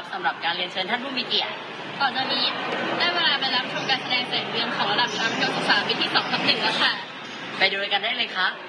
สำหรับการเรียนเชิญท่านผู้มีเกียรติต่อจากนี้ได้เวลาไปรับชมการแสดงเสร็จเรียนของระดับชั้นมัธยมศึกษาปีที่2/1แล้วค่ะไปดูกันได้เลยครับ